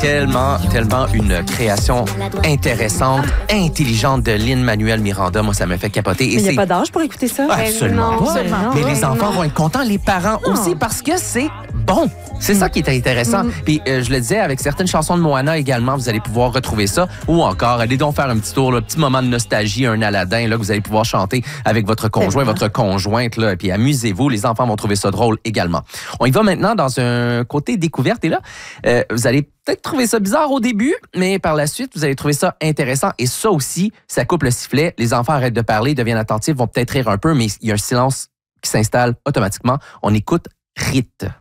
tellement une création intéressante, intelligente de Lin-Manuel Miranda. Moi, ça me fait capoter. Mais il n'y a pas d'âge pour écouter ça? Absolument non, pas. absolument. Mais les enfants vont être contents, les parents aussi, parce que c'est bon. C'est ça qui est intéressant. Puis, je le disais, avec certaines chansons de Moana également, vous allez pouvoir retrouver ça. Ou encore, allez donc faire un petit tour, un petit moment de nostalgie, un Aladdin, là, que vous allez pouvoir chanter avec votre conjoint, votre conjointe, là, et puis amusez-vous. Les enfants vont trouver ça drôle également. On y va maintenant dans un côté découverte. Et là, vous allez peut-être trouver ça bizarre au début, mais par la suite, vous allez trouver ça intéressant. Et ça aussi, ça coupe le sifflet. Les enfants arrêtent de parler, deviennent attentifs, vont peut-être rire un peu, mais il y a un silence qui s'installe automatiquement. On écoute Rite.